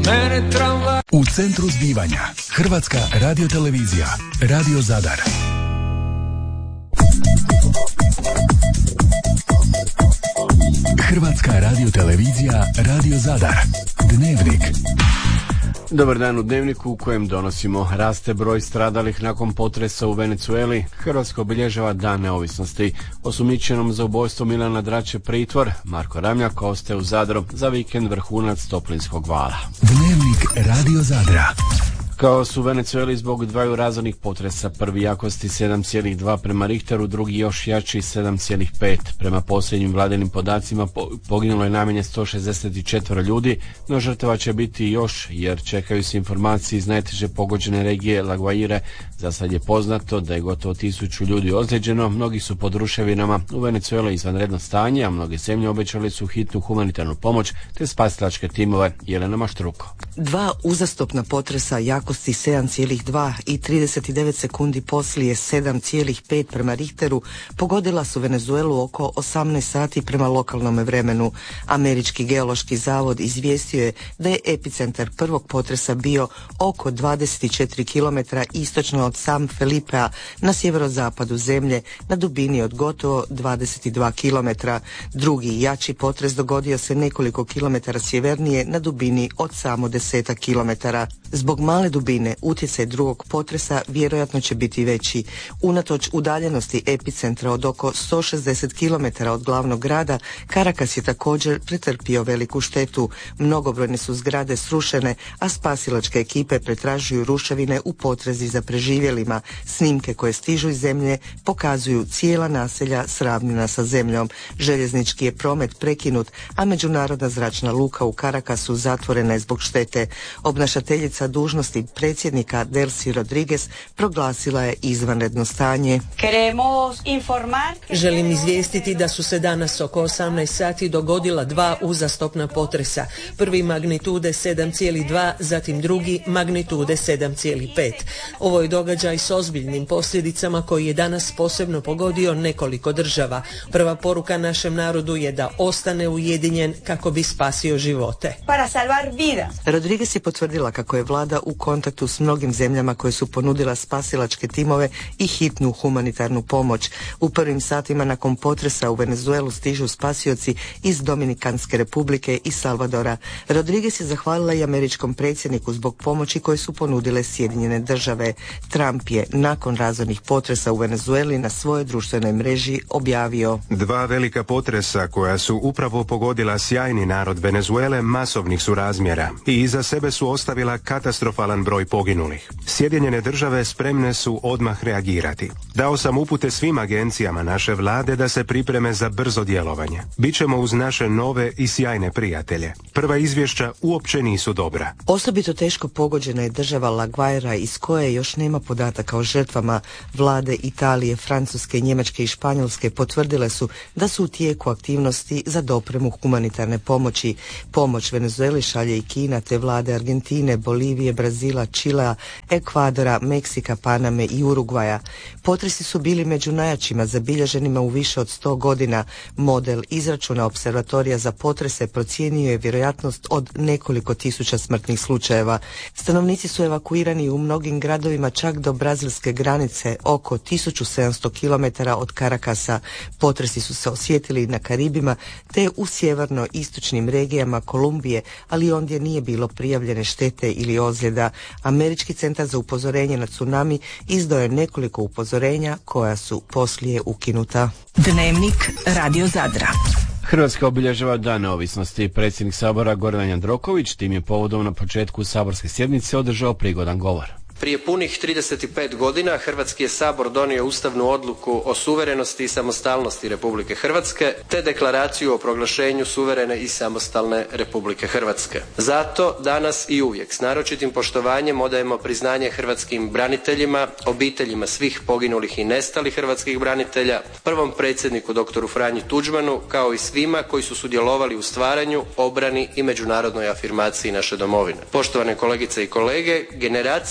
U centru zbivanja Hrvatska radiotelevizija, Radio Zadar. Hrvatska radiotelevizija, Radio Zadar. Dnevnik. Dobar dan u Dnevniku u kojem donosimo: raste broj stradalih nakon potresa u Venezueli, Hrvatska obilježava dan neovisnosti, osumnjičenom za ubojstvo Milana Drače pritvor, Marko Ramljak ostaje u Zadru, za vikend vrhunac toplinskog vala. Dnevnik Radio Zadra. Kaos u Venezueli zbog dvaju razornih potresa, prvi jakosti 7,2 prema Richteru, drugi još jači 7,5. Prema posljednjim vladinim podacima poginulo je najmanje 164 ljudi, no žrtava će biti još, jer čekaju se informacije iz najteže pogođene regije La Guaire. Za sad je poznato da je gotovo 1000 ljudi ozlijeđeno, mnogi su pod ruševinama. U Venezueli izvanredno stanje, a mnoge zemlje obećali su hitnu humanitarnu pomoć te spasilačke timove. Jelena Maštruko. Dva uzastopna potresa jakosti 7,2 i 39 sekundi poslije 7,5 prema Richteru pogodila su Venezuelu oko 18 sati prema lokalnom vremenu. Američki geološki zavod izvijestio je da je epicentar prvog potresa bio oko 24 km istočno od San Felipea na sjeverozapadu zemlje na dubini od gotovo 22 km. Drugi jači potres dogodio se nekoliko kilometara sjevernije na dubini od samo 10 km. Zbog male dubine utjecaj drugog potresa vjerojatno će biti veći. Unatoč udaljenosti epicentra od oko 160 km od glavnog grada, Caracas je također pretrpio veliku štetu. Mnogobrojne su zgrade srušene, a spasilačke ekipe pretražuju ruševine u potrazi za preživjelima. Snimke koje stižu iz zemlje pokazuju cijela naselja sravnjena sa zemljom. Željeznički je promet prekinut, a međunarodna zračna luka u Caracasu zatvorena je zbog štete. Obnašateljica dužnosti predsjednika Delcy Rodriguez proglasila je izvanredno stanje. Želim izvijestiti da su se danas oko 18 sati dogodila dva uzastopna potresa. Prvi magnitude 7,2, zatim drugi magnitude 7,5. Ovo je događaj s ozbiljnim posljedicama koji je danas posebno pogodio nekoliko država. Prva poruka našem narodu je da ostane ujedinjen kako bi spasio živote. Rodriguez je potvrdila kako je vlada u kontaktu s mnogim zemljama koje su ponudila spasilačke timove i hitnu humanitarnu pomoć. U prvim satima nakon potresa u Venezuelu stižu spasioci iz Dominikanske republike i Salvadora. Rodriguez je zahvalila i američkom predsjedniku zbog pomoći koje su ponudile Sjedinjene države. Trump je nakon razornih potresa u Venezueli na svojoj društvenoj mreži objavio: dva velika potresa koja su upravo pogodila sjajni narod Venezuele masovnih su razmjera i iza sebe su ostavila katastrofalan broj poginulih. Sjedinjene države spremne su odmah reagirati. Dao sam upute svim agencijama naše vlade da se pripreme za brzo djelovanje. Bićemo uz naše nove i sjajne prijatelje. Prva izvješća uopće nisu dobra. Osobito teško pogođena je država La Guaira iz koje još nema podataka o žrtvama. Vlade Italije, Francuske, Njemačke i Španjolske potvrdile su da su u tijeku aktivnosti za dopremu humanitarne pomoći. Pomoć Venezueli šalje i Kina te vlade Argentine, Bolivije, Brazila, Čilea, Ekvadora, Meksika, Paname i Urugvaja. Potresi su bili među najjačima zabilježenima u više od 100 godina. Model izračuna observatorija za potrese procijenio je vjerojatnost od nekoliko tisuća smrtnih slučajeva. Stanovnici su evakuirani u mnogim gradovima čak do brazilske granice, oko 1700 km od Caracasa. Potresi su se osjetili na Karibima te u sjeverno-istočnim regijama Kolumbije, ali ondje nije bilo prijavljene štete ili ozljeda. Američki centar za upozorenje na tsunami izdao je nekoliko upozorenja koja su poslije ukinuta. Dnevnik Radio Zadra. Hrvatska obilježava dan neovisnosti. Predsjednik Sabora Gordan Jandroković tim je povodom na početku saborske sjednice održao prigodan govor. Prije punih 35 godina Hrvatski je sabor donio ustavnu odluku o suverenosti i samostalnosti Republike Hrvatske te deklaraciju o proglašenju suverene i samostalne Republike Hrvatske. Zato danas i uvijek s naročitim poštovanjem odajemo priznanje hrvatskim braniteljima, obiteljima svih poginulih i nestalih hrvatskih branitelja, prvom predsjedniku doktoru Franji Tuđmanu, kao i svima koji su sudjelovali u stvaranju, obrani i međunarodnoj afirmaciji naše domovine. Poštovane kolegice i kolege, generacija koja je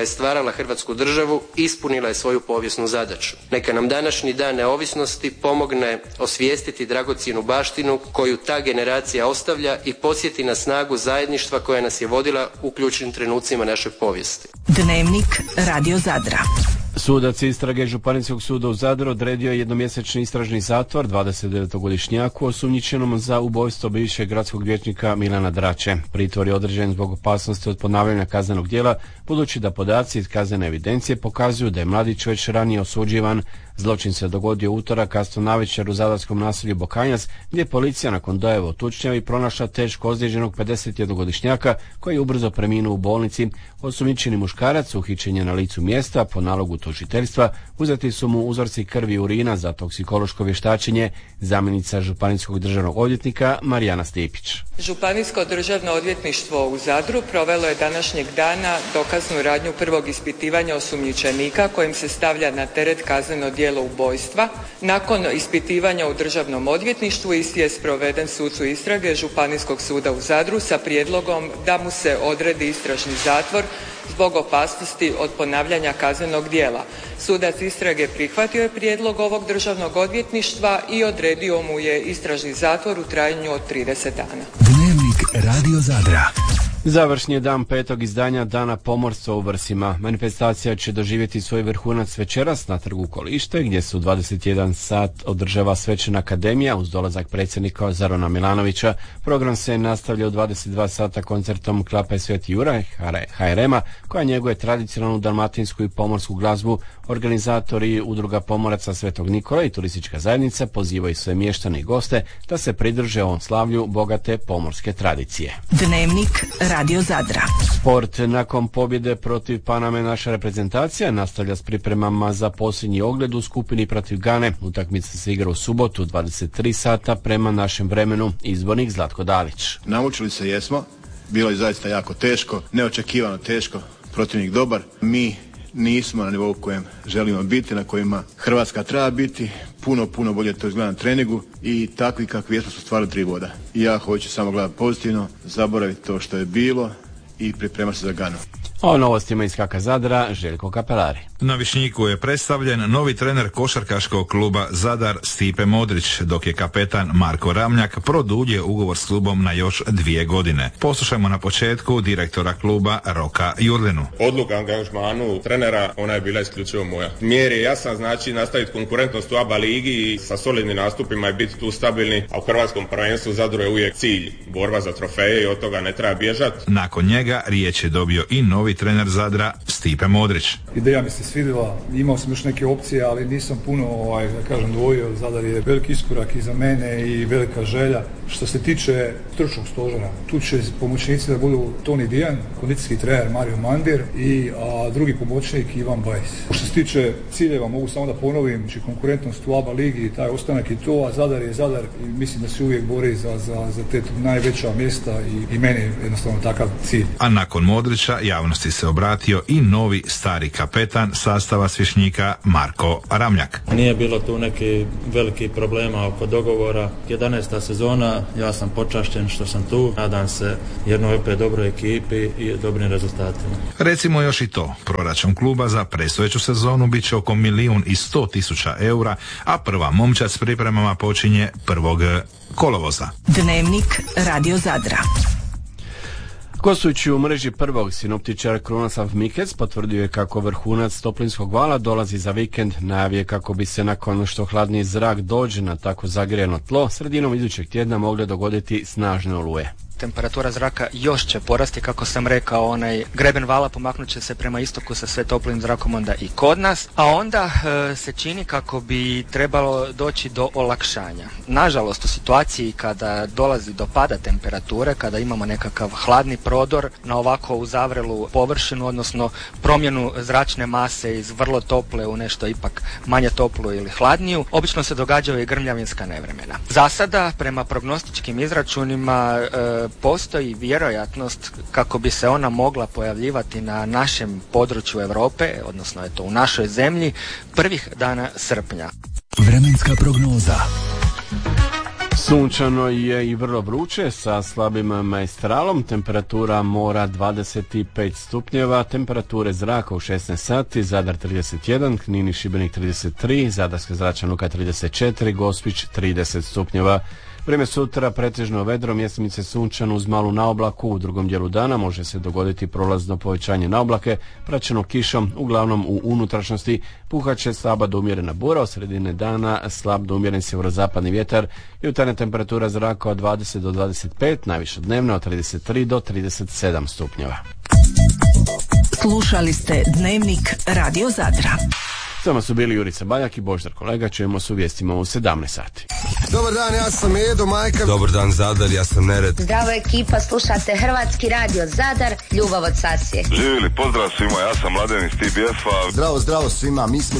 stvarala Hrvatsku državu ispunila je svoju povijesnu zadaću. Neka nam današnji dan neovisnosti pomogne osvijestiti dragocjenu baštinu koju ta generacija ostavlja i podsjeti na snagu zajedništva koja nas je vodila u ključnim trenucima naše povijesti. Dnevnik Radio Zadra. Sudac istrage Županijskog suda u Zadru odredio je jednomjesečni istražni zatvor 29-godišnjaku osumnjičenom za ubojstvo bivšeg gradskog vijećnika Milana Drače. Pritvor je određen zbog opasnosti od ponavljanja kaznenog djela, budući da podaci iz kaznene evidencije pokazuju da je mladić već ranije osuđivan. Zločin se dogodio utorak kasno navečer u zadarskom naselju Bokanjac, gdje je policija nakon dojave o tučnjavi pronašla teško ozlijeđenog 51-godišnjaka koji je ubrzo preminuo u bolnici. Osumnjičeni muškarac uhićen je na licu mjesta. Po nalogu tužiteljstva uzeti su mu uzorci krvi i urina za toksikološko vještačenje. Zamjenica županijskog državnog odvjetnika Marijana Stipić. Županijsko državno odvjetništvo u Zadru provelo je današnjeg dana dokaznu radnju prvog ispitivanja osumnjičenika kojim se stavlja na teret kazneno djelo ubojstva. Nakon ispitivanja u državnom odvjetništvu isti je sproveden sucu istrage Županijskog suda u Zadru sa prijedlogom da mu se odredi istražni zatvor zbog opasnosti od ponavljanja kaznenog djela. Sudac istrage prihvatio je prijedlog ovog državnog odvjetništva i odredio mu je istražni zatvor u trajanju od 30 dana. Dnevnik Radio Zadra. Završni je dan petog izdanja Dana pomorstva u Vrsima. Manifestacija će doživjeti svoj vrhunac večeras na trgu Kolište, gdje se u 21 sat održava svečana akademija uz dolazak predsjednika Zorana Milanovića. Program se nastavlja u 22 sata koncertom Klape Sveti Juraj HRM-a, koja njeguje tradicionalnu dalmatinsku i pomorsku glazbu. Organizatori Udruga pomoraca Svetog Nikola i turistička zajednica pozivaju sve mještane i goste da se pridruže ovom slavlju bogate pomorske tradicije. Dnevnik Radio Zadra. Sport. Nakon pobjede protiv Paname naša reprezentacija nastavlja s pripremama za posljednji ogled u skupini protiv Gane. Utakmica se igra u subotu 23 sata prema našem vremenu. Izbornik Zlatko Dalić. Naučili se jesmo, bilo je zaista jako teško, neočekivano teško, protivnik dobar. Mi nismo na nivou kojem želimo biti, na kojima Hrvatska treba biti. Puno bolje to izgleda na treningu i takvi kakvi jesmo su stvarno 3 boda. I ja hoću samo gledati pozitivno, zaboraviti to što je bilo i pripremati se za Ganu. O novostima iz KK Zadra, Željko Kapelari. Na Višnjiku je predstavljen novi trener košarkaškog kluba Zadar Stipe Modrić, dok je kapetan Marko Ramljak produljio ugovor s klubom na još 2 godine. Poslušajmo na početku direktora kluba Roka Jurlinu. Odluka angažmanu trenera, ona je bila isključivo moja. Mjer je jasan, znači nastaviti konkurentnost u ABA ligi i sa solidnim nastupima i biti tu stabilni, a u hrvatskom prvenstvu Zadru je uvijek cilj, borba za trofeje i od toga ne treba bježati. Nakon njega riječ je dobio i novi trener Zadra Stipe Modrić. Ideja mi se svidjela, imao sam još neke opcije, ali nisam puno dvojio. Zadar je veliki iskorak i za mene i velika želja. Što se tiče stručnog stožera, tu će pomoćnici da budu Toni Dijan, kondicijski trener Mario Mandir i drugi pomoćnik Ivan Bajs. Što se tiče ciljeva, mogu samo da ponovim, znači konkurentnost u ABA ligi, taj ostanak i to, a Zadar je Zadar i mislim da se uvijek bori za te najveća mjesta i meni je jednostavno takav cilj. A nakon Modrića javnosti se obratio i novi stari kapetan sastava Svišnjika Marko Ramljak. Nije bilo tu neki veliki problema oko dogovora. 11. sezona, ja sam počašćen što sam tu. Nadam se jednoj opet dobroj ekipi i dobrim rezultatima. Recimo još i to, proračun kluba za predstojeću sezonu bit će oko 1.100.000 eura, a prva momčad s pripremama počinje 1. kolovoza. Dnevnik Radio Zadra. Gostujući u mreži prvog, sinoptičar Krunoslav Mikec potvrdio je kako vrhunac toplinskog vala dolazi za vikend. Najavio je kako bi se nakon što hladni zrak dođe na tako zagrijano tlo, sredinom idućeg tjedna mogle dogoditi snažne oluje. Temperatura zraka još će porasti, kako sam rekao, onaj greben vala pomaknut će se prema istoku sa sve toplim zrakom onda i kod nas, a onda se čini kako bi trebalo doći do olakšanja. Nažalost, u situaciji kada dolazi do pada temperature, kada imamo nekakav hladni prodor na ovako uzavrelu površinu, odnosno promjenu zračne mase iz vrlo tople u nešto ipak manje toplu ili hladniju, obično se događaju i grmljavinska nevremena. Za sada, prema prognostičkim izračunima, postoji vjerojatnost kako bi se ona mogla pojavljivati na našem području Europe, odnosno u našoj zemlji, prvih dana srpnja. Vremenska prognoza. Sunčano je i vrlo vruće sa slabim maestralom, temperatura mora 25 stupnjeva, temperature zraka u 16 sati, Zadar 31, Knin i Šibenik 33, Zadarska zračna luka 34, Gospić 30 stupnjeva. Vrijeme sutra pretežno vedro, mjestimice sunčano uz malu naoblaku, u drugom dijelu dana može se dogoditi prolazno povećanje naoblake, praćeno kišom, uglavnom u unutrašnjosti, puhat će slaba do umjerena bura, od sredine dana slab do umjeren sjeverozapadni vjetar, jutarnja temperatura zraka od 20 do 25, najviša dnevna od 33 do 37 stupnjeva. Slušali ste Dnevnik Radio Zadra. Samo su bili Jurica Baljak i Boždar Kolega, čujemo se u vijestima u 17 sati. Dobar dan, ja sam Edo Majka. Dobar dan Zadar, ja sam Nered. Zdravo ekipa, slušate Hrvatski radio Zadar, ljubav od Sasije. Živjeli, pozdrav svima, ja sam Mladen iz TBF-a. Zdravo svima, mi smo